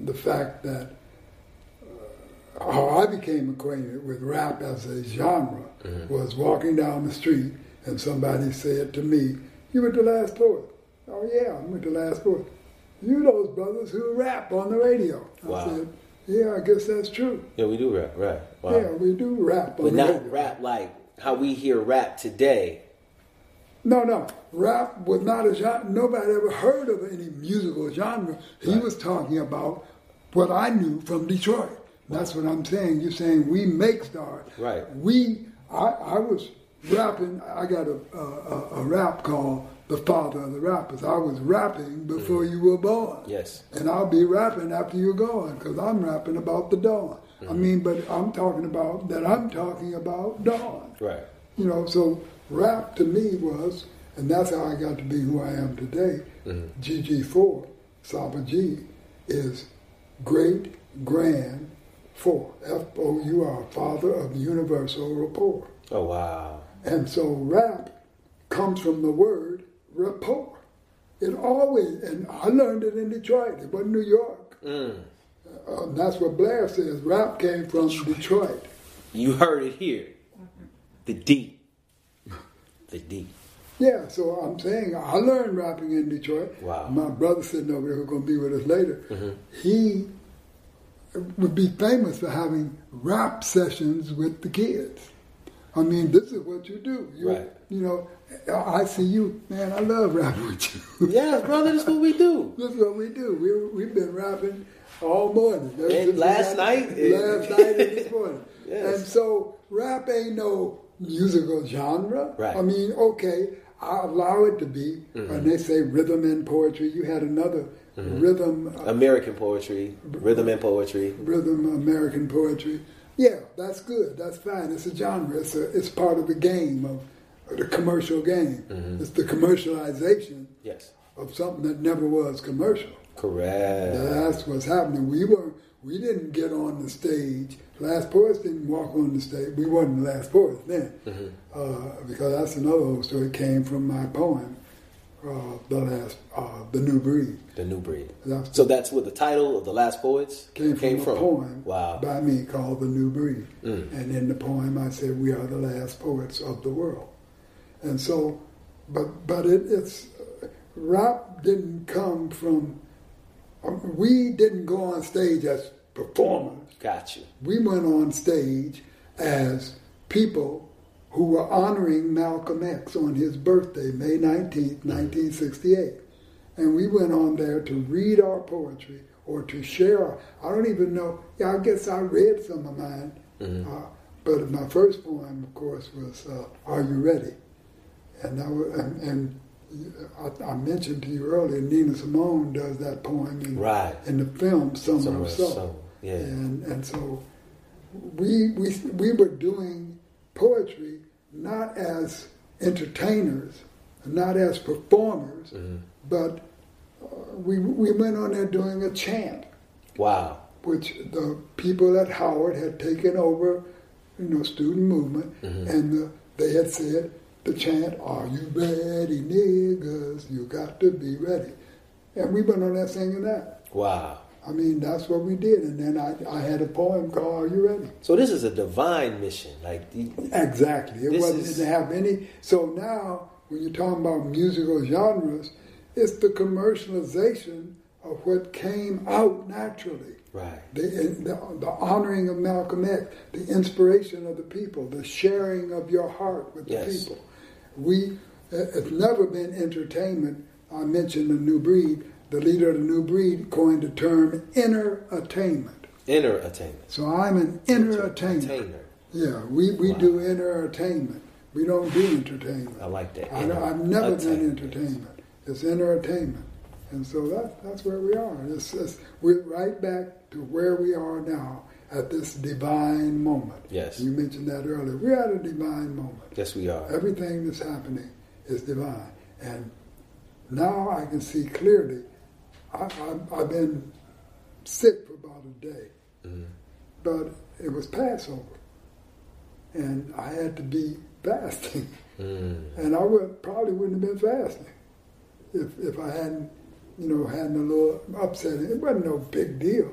the fact that how I became acquainted with rap as a genre was walking down the street and somebody said to me, "You were the Last Poet." "Oh yeah, I'm with the Last Poet." "You those brothers who rap on the radio." I said, "Yeah, I guess that's true." Yeah, we do rap, right? Wow. Yeah, we do rap on but the radio. not rap like how we hear rap today. No. Rap was not a genre. Nobody ever heard of any musical genre. He was talking about what I knew from Detroit. That's what I'm saying. You're saying we make stars. Right. I was rapping. I got a rap called The Father of the Rappers. I was rapping before you were born. Yes. And I'll be rapping after you're gone because I'm rapping about the dawn. I mean, but I'm talking about dawn. Right. You know, so rap to me was, and that's how I got to be who I am today. GG4, Saba G, is great, grand, four, F-O-U-R, father of universal rapport. Oh, wow. And so rap comes from the word rapport. It always, and I learned it in Detroit. It wasn't New York. That's what Blair says. Rap came from Detroit. You heard it here. The D. The D. Yeah, so I'm saying I learned rapping in Detroit. Wow. My brother sitting over here who's going to be with us later, he would be famous for having rap sessions with the kids. I mean, this is what you do. Right. You know, I see you, man, I love rapping with you. Yes, brother, this is what we do. This is what we do. We've been rapping all morning. And last night and this morning. Yes. And so rap ain't no musical genre. Right. I mean, okay, I allow it to be. And they say rhythm and poetry. You had another rhythm. American poetry, rhythm and poetry. Rhythm, American poetry. Yeah, that's good. That's fine. It's a genre. It's part of the game, of the commercial game. It's the commercialization of something that never was commercial. Correct. That's what's happening. We didn't get on the stage. Last Poets didn't walk on the stage. We wasn't the Last Poets then, because that's another old story. It came from my poem, The New Breed. The New Breed. So that's what the title of The Last Poets came from. A poem Wow. by me called The New Breed. And in the poem I said, we are the last poets of the world. And so, but it's rap didn't come from, we didn't go on stage as performers. Got you. We went on stage as people who were honoring Malcolm X on his birthday, May 19th, 1968. And we went on there to read our poetry or to share. I don't even know. Yeah, I guess I read some of mine. But my first poem, of course, was Are You Ready? And I mentioned to you earlier, Nina Simone does that poem in the film Summer of Soul. Yeah. And so we were doing poetry not as entertainers, not as performers, but we went on there doing a chant. Wow. Which the people at Howard had taken over, student movement, and they had said the chant, "Are you ready, niggas? You got to be ready." And we went on there singing that. Wow. I mean, that's what we did. And then I had a poem called Are You Ready? So this is a divine mission. Exactly. It didn't have any. So now, when you're talking about musical genres, it's the commercialization of what came out naturally. Right. The honoring of Malcolm X, the inspiration of the people, the sharing of your heart with the people. It's never been entertainment. I mentioned the New Breed. The leader of the New Breed coined the term inner attainment. Inner attainment. So I'm an inner attainer. Yeah, we do inner attainment. We don't do entertainment. I like that. I've never done entertainment. It's inner attainment. And so that's where we are. We're right back to where we are now at this divine moment. Yes. You mentioned that earlier. We're at a divine moment. Yes, we are. Everything that's happening is divine. And now I can see clearly. I've been sick for about a day, but it was Passover, and I had to be fasting, and I probably wouldn't have been fasting if I hadn't, hadn't a little upsetting. It wasn't no big deal.